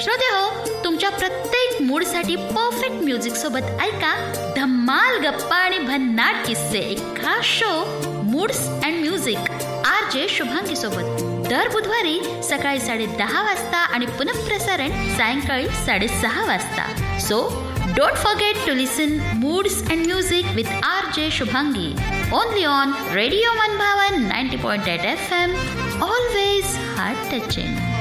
श्रोतेहो, तुमच्या प्रत्येक मूडसाठी perfect music सोबत ऐका धम्माल गप्पा आणि भन्नाट किस्से, एक खास show moods and music RJ Shubhangi सोबत दर बुधवारी सकाळी 10:30 वाजता आणि पुनःप्रसारण सायंकाळी 6:30 वाजता. So don't forget to listen Moods and Music with RJ Shubhangi only on Radio Manbhavan 90.8 FM. Always heart touching.